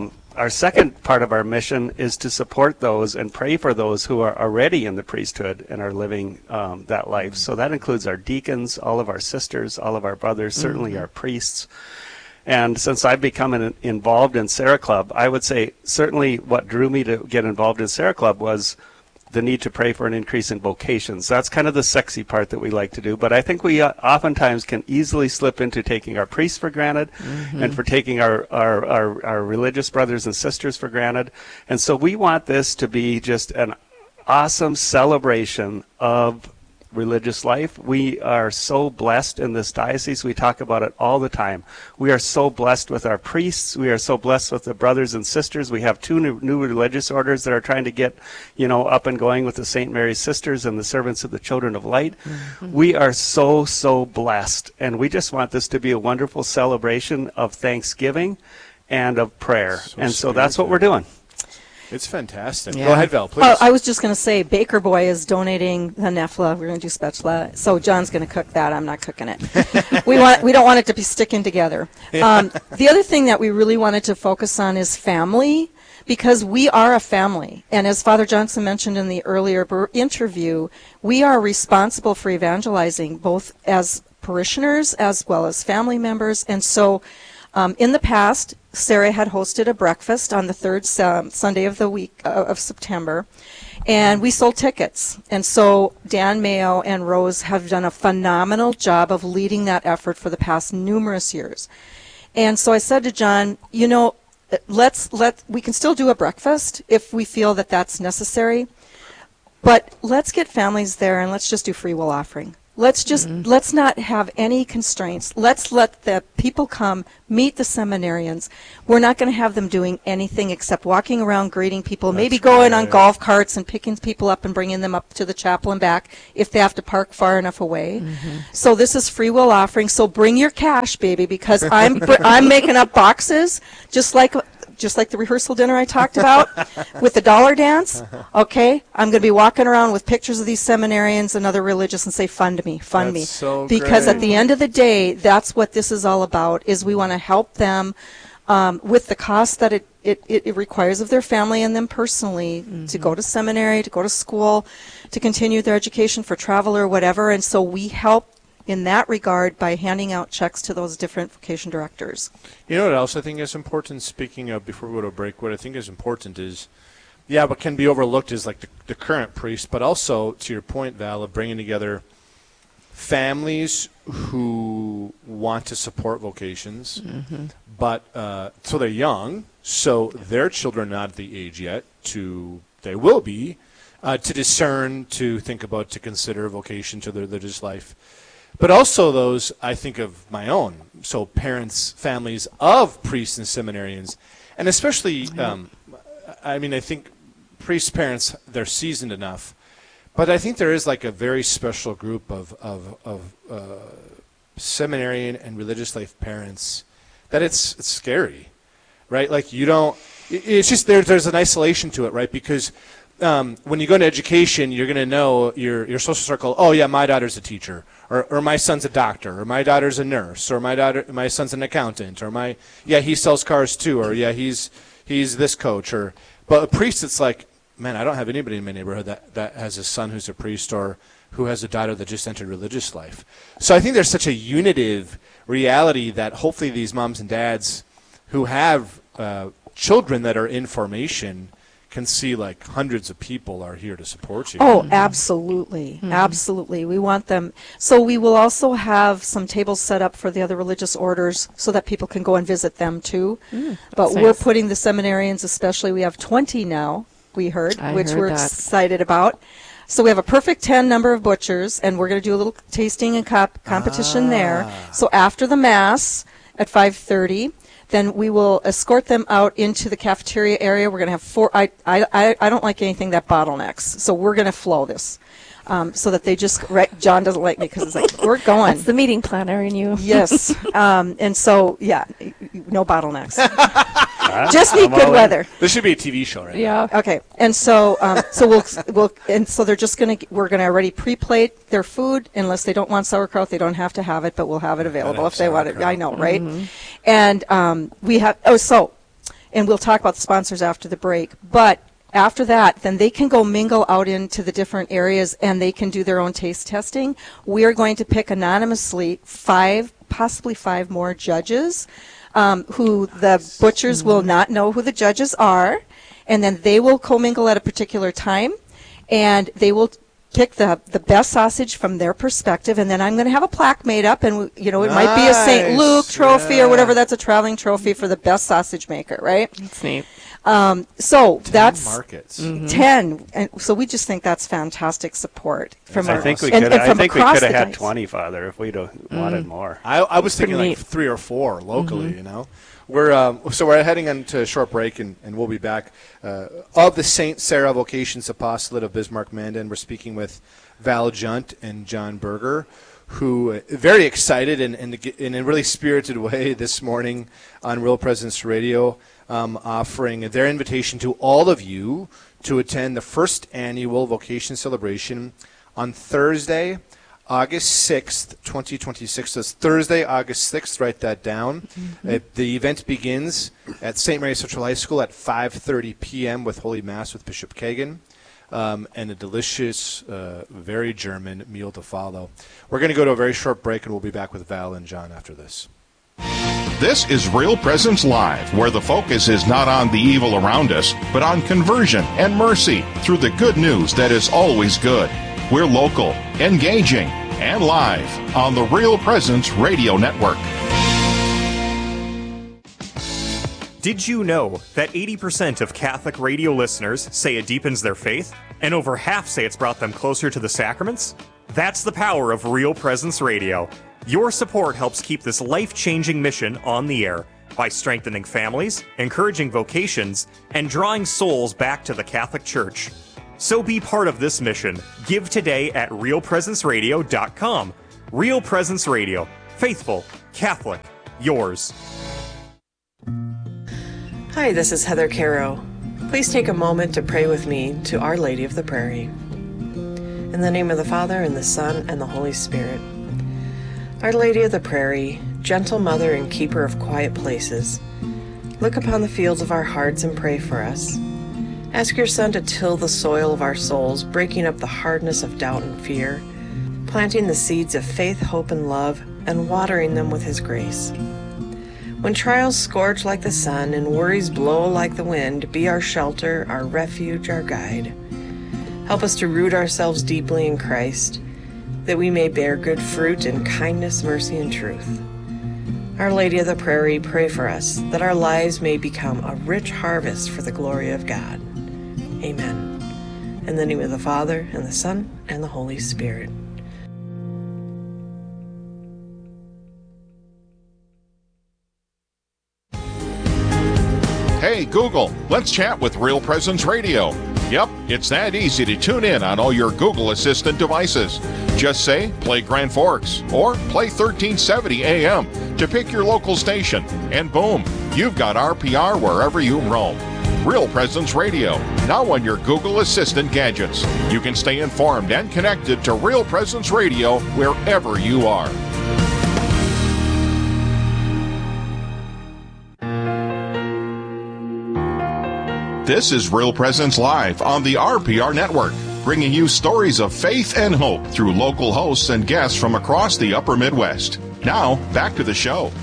S14: part of our mission is to support those and pray for those who are already in the priesthood and are living that life. So that includes our deacons, all of our sisters, all of our brothers, certainly our priests. And since I've become involved in Sarah Club, I would say certainly what drew me to get involved in Sarah Club was the need to pray for an increase in vocations. That's kind of the sexy part that we like to do. But I think we oftentimes can easily slip into taking our priests for granted and for taking our religious brothers and sisters for granted. And so we want this to be just an awesome celebration of religious life. We are so blessed in this diocese. We talk about it all the time. We are so blessed with our priests. We are so blessed with the brothers and sisters. We have 2 new religious orders that are trying to get, up and going with the St. Mary's Sisters and the Servants of the Children of Light. We are so, so blessed. And we just want this to be a wonderful celebration of thanksgiving and of prayer. So that's what we're doing.
S1: It's fantastic.
S3: Yeah.
S1: Go ahead, Val, please.
S13: Oh, I was just going to say, Baker Boy is donating the nefla. We're going to do spatula. So John's going to cook that. I'm not cooking it. We don't want it to be sticking together. The other thing that we really wanted to focus on is family, because we are a family. And as Father Johnson mentioned in the earlier interview, we are responsible for evangelizing both as parishioners as well as family members. And so in the past, Sarah had hosted a breakfast on the third Sunday of the week of September, and we sold tickets. And so Dan Mayo and Rose have done a phenomenal job of leading that effort for the past numerous years. And so I said to John, you know, we can still do a breakfast if we feel that that's necessary, but let's get families there and let's just do free will offering. Let's not have any constraints. Let's let the people come, meet the seminarians. We're not going to have them doing anything except walking around greeting people, maybe going on golf carts and picking people up and bringing them up to the chapel and back if they have to park far enough away. So this is free will offering. So bring your cash, baby, because I'm making up boxes just like the rehearsal dinner I talked about with the dollar dance. Okay, I'm going to be walking around with pictures of these seminarians and other religious and say, fund me.
S1: So
S13: because
S1: great.
S13: at the end of the day, that's what this is all about, is we want to help them with the cost that it requires of their family and them personally to go to seminary, to go to school, to continue their education for travel or whatever. And so we help in that regard by handing out checks to those different vocation directors.
S1: You know what else I think is important, speaking of, before we go to break, what I think is important is, what can be overlooked is like the current priest, but also, to your point, Val, of bringing together families who want to support vocations, but so they're young, so their children are not at the age yet they will be, to discern, to think about, to consider vocation to their religious life. But also those, I think of my own, so parents, families of priests and seminarians, and especially, I think priests' parents, they're seasoned enough, but I think there is like a very special group of seminarian and religious life parents that it's scary, right? Like it's just there's an isolation to it, right? Because when you go into education, you're going to know your social circle, oh yeah, my daughter's a teacher, or my son's a doctor, or my daughter's a nurse, or my son's an accountant, or he sells cars too, or he's this coach, but a priest, it's like, man, I don't have anybody in my neighborhood that has a son who's a priest or who has a daughter that just entered religious life. So I think there's such a unitive reality that hopefully these moms and dads who have children that are in formation can see like hundreds of people are here to support you.
S13: Oh, absolutely. Absolutely. We want them. So we will also have some tables set up for the other religious orders so that people can go and visit them too. But we're putting the seminarians, especially, we have 20 now, we heard, which we're excited about. So we have a perfect 10 number of butchers, and we're going to do a little tasting and competition there. So after the Mass at 5:30, then we will escort them out into the cafeteria area. We're going to have 4. I don't like anything that bottlenecks, so we're going to flow this so that they just. John doesn't like me because it's like we're going.
S3: That's the meeting planner in you.
S13: Yes, and so no bottlenecks. Just need good weather.
S1: This should be a TV show, right?
S3: Yeah.
S13: Okay, and so so they're just we're gonna already pre-plate their food. Unless they don't want sauerkraut, they don't have to have it, but we'll have it available if they want it. I know, right? And we have and we'll talk about the sponsors after the break. But after that, then they can go mingle out into the different areas and they can do their own taste testing. We are going to pick anonymously possibly 5 more judges. Who the butchers will not know who the judges are, and then they will commingle at a particular time, and they will pick the best sausage from their perspective, and then I'm going to have a plaque made up, and it might be a St. Luke trophy or whatever. That's a traveling trophy for the best sausage maker, right?
S3: That's neat.
S13: So
S1: 10
S13: that's
S1: markets.
S13: 10, and so we just think that's fantastic support from
S14: I think we could have had 20, Father, if we'd wanted more.
S1: I was thinking like 3 or 4 locally. We're heading into a short break, and we'll be back. Of the St. Sarah Vocations Apostolate of Bismarck-Mandan, we're speaking with Val Junt and John Berger, who very excited and in a really spirited way this morning on Real Presence Radio, offering their invitation to all of you to attend the first annual vocation celebration on Thursday, August 6th, 2026. That's Thursday, August 6th. Write that down. The event begins at St. Mary's Central High School at 5:30 p.m. with Holy Mass with Bishop Kagan. And a delicious, very German meal to follow. We're going to go to a very short break, and we'll be back with Val and John after this.
S4: This is Real Presence Live, where the focus is not on the evil around us, but on conversion and mercy through the good news that is always good. We're local, engaging, and live on the Real Presence Radio Network.
S15: Did you know that 80% of Catholic radio listeners say it deepens their faith, and over half say it's brought them closer to the sacraments? That's the power of Real Presence Radio. Your support helps keep this life-changing mission on the air by strengthening families, encouraging vocations, and drawing souls back to the Catholic Church. So be part of this mission. Give today at realpresenceradio.com. Real Presence Radio. Faithful, Catholic, yours.
S16: Hi, this is Heather Caro. Please take a moment to pray with me to Our Lady of the Prairie. In the name of the Father, and the Son, and the Holy Spirit. Our Lady of the Prairie, gentle mother and keeper of quiet places, look upon the fields of our hearts and pray for us. Ask your Son to till the soil of our souls, breaking up the hardness of doubt and fear, planting the seeds of faith, hope, and love, and watering them with His grace. When trials scorch like the sun and worries blow like the wind, be our shelter, our refuge, our guide. Help us to root ourselves deeply in Christ, that we may bear good fruit in kindness, mercy, and truth. Our Lady of the Prairie, pray for us, that our lives may become a rich harvest for the glory of God. Amen. In the name of the Father, and the Son, and the Holy Spirit.
S4: Hey, Google, let's chat with Real Presence Radio. Yep, it's that easy to tune in on all your Google Assistant devices. Just say, play Grand Forks, or play 1370 AM to pick your local station, and boom, you've got RPR wherever you roam. Real Presence Radio, now on your Google Assistant gadgets. You can stay informed and connected to Real Presence Radio wherever you are. This is Real Presence Live on the RPR Network, bringing you stories of faith and hope through local hosts and guests from across the upper Midwest. Now, back to the show.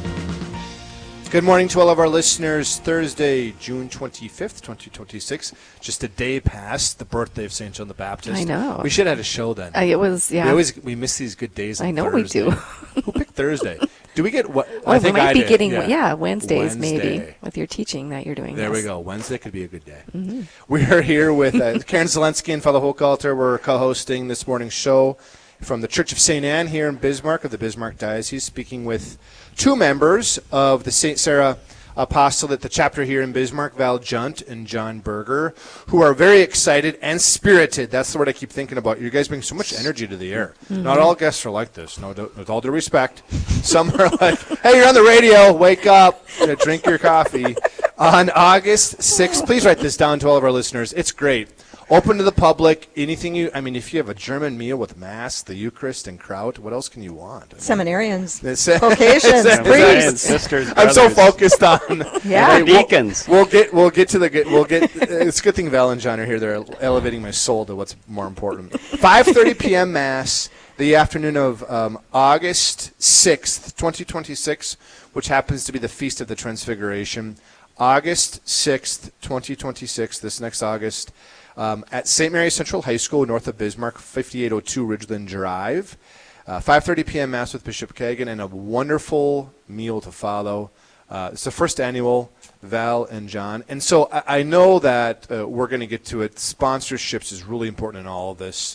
S1: Good morning to all of our listeners. Thursday, June 25th, 2026. Just a day past the birthday of St. John the Baptist.
S3: I know.
S1: We should have had a show then.
S3: It was, yeah.
S1: We miss these good days on
S3: I know
S1: Thursday.
S3: we do.
S1: Who picked Thursday? Do we get what?
S3: Oh,
S1: I think
S3: we might
S1: I
S3: be
S1: did.
S3: getting,
S1: yeah.
S3: Wednesdays
S1: Wednesday.
S3: maybe with your teaching that you're doing.
S1: There
S3: yes.
S1: we go. Wednesday could be a good day.
S3: Mm-hmm.
S1: We are here with Karen Zelensky and Father Hochhalter. We're co-hosting this morning's show from the Church of St. Anne here in Bismarck of the Bismarck Diocese, speaking with two members of the St. Sarah Apostolate, the chapter here in Bismarck, Val Junt and John Berger, who are very excited and spirited. That's the word I keep thinking about. You guys bring so much energy to the air.
S3: Mm-hmm.
S1: Not all guests are like this, with all due respect. Some are like, hey, you're on the radio, wake up, drink your coffee. On August 6th, please write this down to all of our listeners. It's great. Open to the public. Anything if you have a German meal with Mass, the Eucharist, and kraut, what else can you want?
S13: Seminarians,
S1: vocations,
S13: priests,
S14: sisters,
S1: I'm so focused on
S14: deacons.
S1: We'll get to the good. It's a good thing Val and John are here. They're elevating my soul to what's more important. 5:30 p.m. Mass, the afternoon of August 6th, 2026, which happens to be the Feast of the Transfiguration. August 6th, 2026. This next August. At St. Mary's Central High School, north of Bismarck, 5802 Ridgeland Drive. 5:30 p.m. Mass with Bishop Kagan, and a wonderful meal to follow. It's the first annual, Val and John. And so I know that we're going to get to it. Sponsorships is really important in all of this.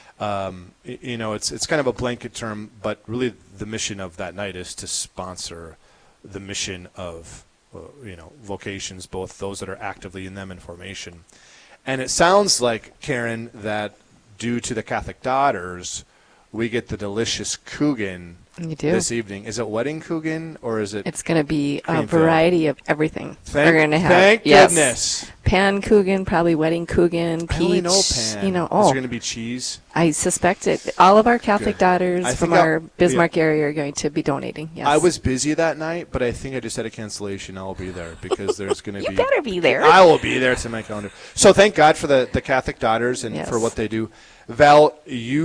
S1: It's kind of a blanket term, but really the mission of that night is to sponsor the mission of, vocations, both those that are actively in them and formation. And it sounds like, Karen, that due to the Catholic Daughters, we get the delicious Coogan this evening. Is it wedding Coogan, or is it?
S3: It's going to be a
S1: cream
S3: variety of everything. We're going to have.
S1: Thank goodness.
S3: Pan Coogan, probably wedding Coogan, peach.
S1: I only know pan. Is there going to be cheese?
S3: I suspect it. All of our Catholic daughters from our Bismarck area are going to be donating. Yes.
S1: I was busy that night, but I think I just had a cancellation. I'll be there because there's going to be.
S3: You better be there.
S1: I will be there. It's in my calendar. So thank God for the Catholic Daughters and for what they do. Val,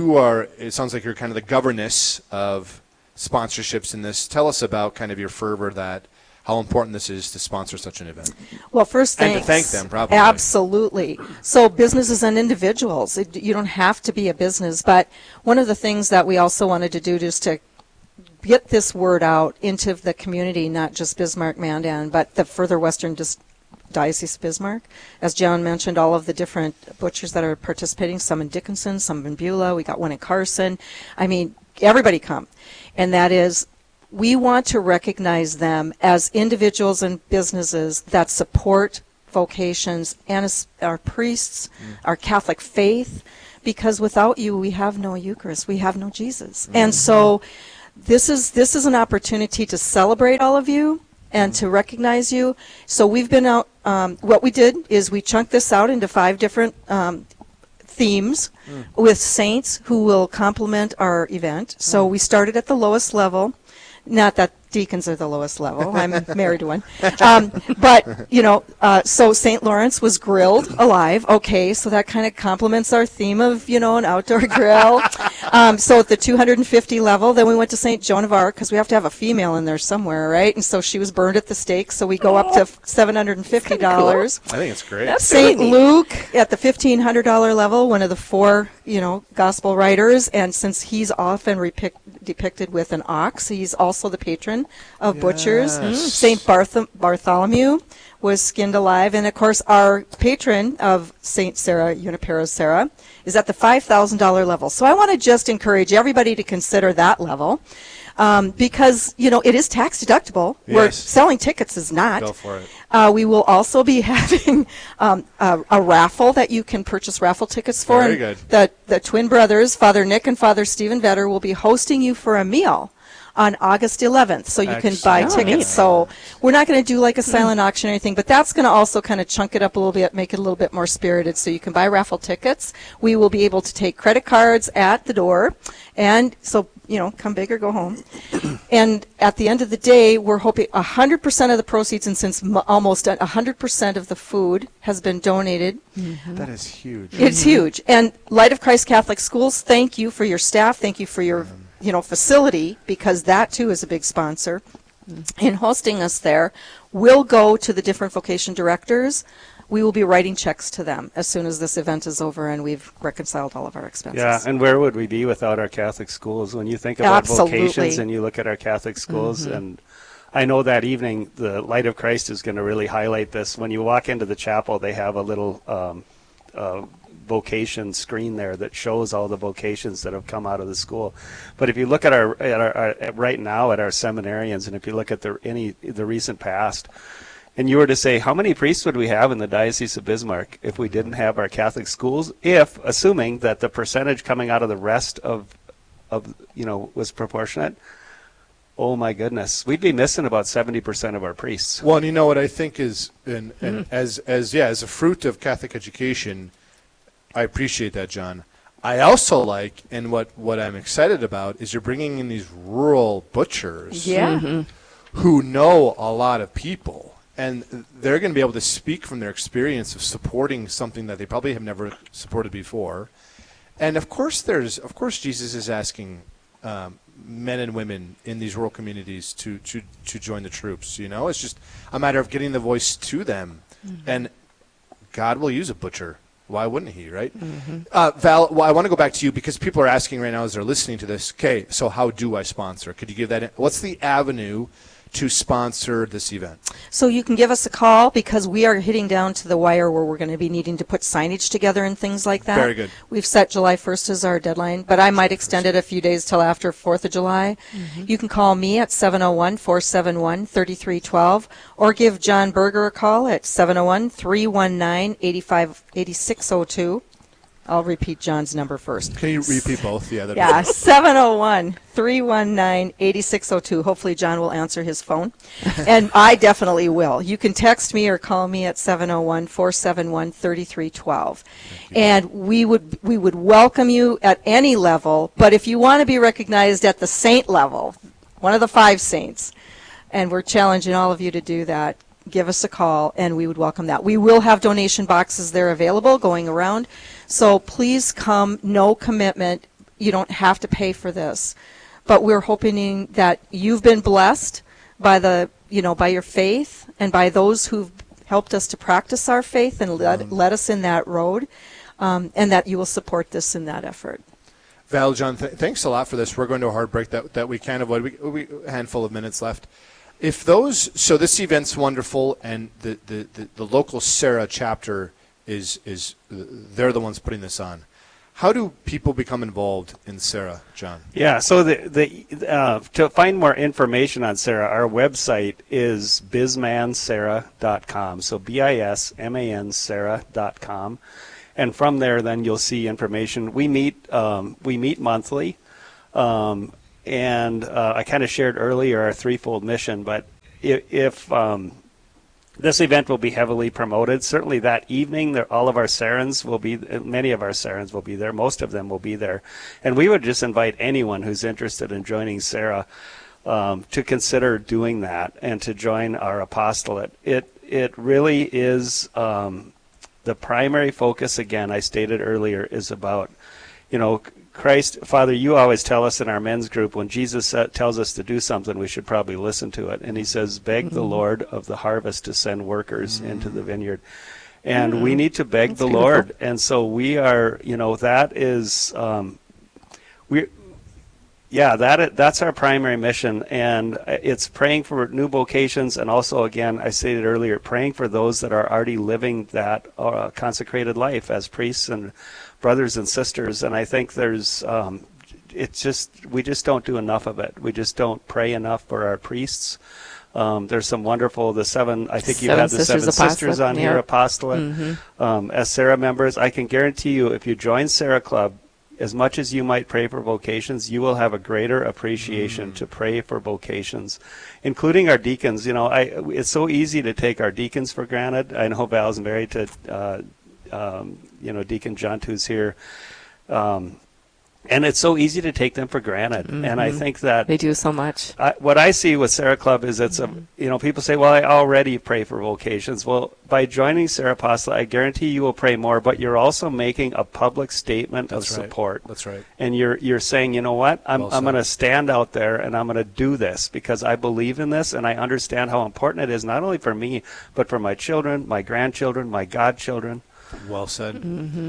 S1: it sounds like you're kind of the governess of sponsorships in this. Tell us about kind of your fervor how important this is to sponsor such an event.
S13: Well, first, thanks.
S1: And to thank them, probably.
S13: Absolutely. So businesses and individuals, you don't have to be a business, but one of the things that we also wanted to do just to get this word out into the community, not just Bismarck, Mandan, but the further western Diocese of Bismarck. As John mentioned, all of the different butchers that are participating, some in Dickinson, some in Beulah, we got one in Carson. I mean, everybody come. And that is, we want to recognize them as individuals and businesses that support vocations and our priests, our Catholic faith, because without you, we have no Eucharist, we have no Jesus. And so this is an opportunity to celebrate all of you and to recognize you. So we've been out, what we did is we chunked this out into 5 different themes with saints who will complement our event. So we started at the lowest level. Not that deacons are the lowest level. I'm married to one. But, you know, so St. Lawrence was grilled alive. Okay, so that kind of complements our theme of, you know, an outdoor grill. So at the 250 level, then we went to St. Joan of Arc, because we have to have a female in there somewhere, right? And so she was burned at the stake, so we go up to $750.
S1: Cool. I think it's great.
S13: St. Luke at the $1,500 level, one of the 4, you know, gospel writers, and since he's often depicted with an ox, he's also the patron of butchers. St. Bartholomew was skinned alive, and of course our patron of St. Sarah, Junipero Sarah, is at the $5,000 level. So I want to just encourage everybody to consider that level, because, you know, it is tax deductible.
S1: Yes.
S13: Where selling tickets is not.
S1: Go for it.
S13: We will also be having a raffle that you can purchase raffle tickets for.
S1: Very good.
S13: The twin brothers, Father Nick and Father Stephen Vetter, will be hosting you for a meal on August 11th, so you can buy tickets. So we're not going to do like a silent auction or anything, but that's going to also kind of chunk it up a little bit, make it a little bit more spirited, so you can buy raffle tickets. We will be able to take credit cards at the door, and so, you know, come big or go home. And at the end of the day, we're hoping 100% of the proceeds, and since almost 100% of the food has been donated.
S2: That is huge.
S13: It's huge. And Light of Christ Catholic Schools, thank you for your staff, thank you for your facility, because that too is a big sponsor in hosting us there. We'll go to the different vocation directors. We will be writing checks to them as soon as this event is over and we've reconciled all of our expenses.
S14: Yeah, and where would we be without our Catholic schools? When you think about vocations and you look at our Catholic schools, and I know that evening the Light of Christ is going to really highlight this. When you walk into the chapel, they have a little vocation screen there that shows all the vocations that have come out of the school. But if you look at our right now at our seminarians, and if you look at the recent past, and you were to say, how many priests would we have in the Diocese of Bismarck if we didn't have our Catholic schools? Assuming that the percentage coming out of the rest of was proportionate, oh my goodness, we'd be missing about 70% of our priests.
S1: Well, and you know what I think is, as a fruit of Catholic education, I appreciate that, John. I also like, and what I'm excited about, is you're bringing in these rural butchers who know a lot of people, and they're going to be able to speak from their experience of supporting something that they probably have never supported before. And of course Jesus is asking men and women in these rural communities to join the troops. You know, it's just a matter of getting the voice to them, and God will use a butcher. Why wouldn't he, right? Val, well, I want to go back to you because people are asking right now as they're listening to this, okay, so how do I sponsor? Could you give that? What's the avenue to sponsor this event?
S13: So you can give us a call because we are hitting down to the wire where we're going to be needing to put signage together and things like that.
S1: Very good.
S13: We've set July 1st as our deadline, but I might extend it a few days till after 4th of July. You can call me at 701-471-3312 or give John Berger a call at 701-319-8602. I'll repeat John's number first.
S1: Can you repeat both? Yeah,
S13: 701-319-8602. Hopefully John will answer his phone. And I definitely will. You can text me or call me at 701-471-3312. And we would welcome you at any level, but if you want to be recognized at the saint level, one of the 5 saints, and we're challenging all of you to do that, give us a call and we would welcome that. We will have donation boxes there available going around. So please come, no commitment. You don't have to pay for this. But we're hoping that you've been blessed by by your faith and by those who've helped us to practice our faith and led us in that road, and that you will support this in that effort.
S1: Val, John, thanks a lot for this. We're going to a hard break that we can't avoid. We a handful of minutes left. If those, so this event's wonderful, and the local Sarah chapter is they're the ones putting this on. How do people become involved in Sarah, John?
S14: Yeah, so to find more information on Sarah, our website is bismansarah.com. So BISMAN Sarah.com. And from there, then you'll see information. We meet monthly, and I kind of shared earlier our threefold mission. But if this event will be heavily promoted, certainly that evening, all of our Sarans will be. Many of our Sarans will be there. Most of them will be there, and we would just invite anyone who's interested in joining Sarah to consider doing that and to join our apostolate. It really is. The primary focus, again, I stated earlier, is about, Christ. Father, you always tell us in our men's group, when Jesus tells us to do something, we should probably listen to it. And he says, beg the Lord of the harvest to send workers into the vineyard. And we need to beg the Lord. And so we are, that is, that's our primary mission, and it's praying for new vocations, and also, again, I stated earlier, praying for those that are already living that consecrated life as priests and brothers and sisters. And I think there's, we just don't do enough of it. We just don't pray enough for our priests. There's some wonderful, I think you've had the Seven Sisters on here, apostolate, as Sarah members. I can guarantee you, if you join Sarah Club, as much as you might pray for vocations, you will have a greater appreciation to pray for vocations, including our deacons. It's so easy to take our deacons for granted. I know Val's married to, Deacon Junt, who's here. And it's so easy to take them for granted. And I think that
S3: they do so much.
S14: What I see with Sarah Club is people say, well, I already pray for vocations. Well, by joining Sarah Apostle, I guarantee you will pray more, but you're also making a public statement of support.
S1: That's right.
S14: And you're saying, you know what, I'm going to stand out there and I'm going to do this because I believe in this and I understand how important it is, not only for me, but for my children, my grandchildren, my godchildren.
S1: Well said.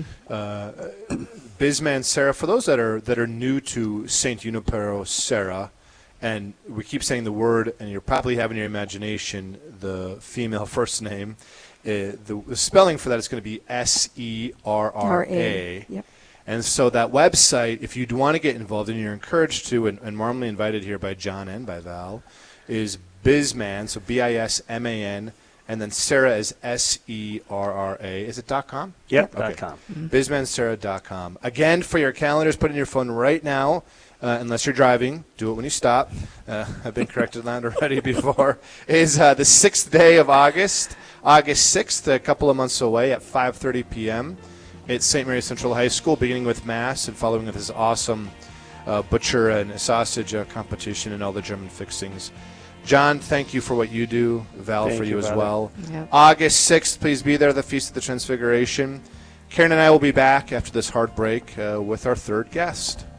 S1: Bisman Sarah, for those that are new to St. Junipero Sarah, and we keep saying the word, and you're probably having your imagination the female first name, the spelling for that is going to be S-E-R-R-A.
S13: Yep.
S1: And so that website, if you do want to get involved, and you're encouraged to, and warmly invited here by John and by Val, is Bisman, so B-I-S-M-A-N, and then Sarah is S-E-R-R-A. Is it .com?
S14: Yep,
S1: okay.
S14: .com.
S1: BismanSarah.com. Again, for your calendars, put in your phone right now, unless you're driving. Do it when you stop. I've been corrected on that already before. Is the 6th day of August, August 6th, a couple of months away at 5:30 p.m. at St. Mary Central High School, beginning with Mass and following with this awesome butcher and sausage competition and all the German fixings. John, thank you for what you do. Val, for you as well.
S3: Yep.
S1: August 6th, please be there, the Feast of the Transfiguration. Karen and I will be back after this hard break with our third guest.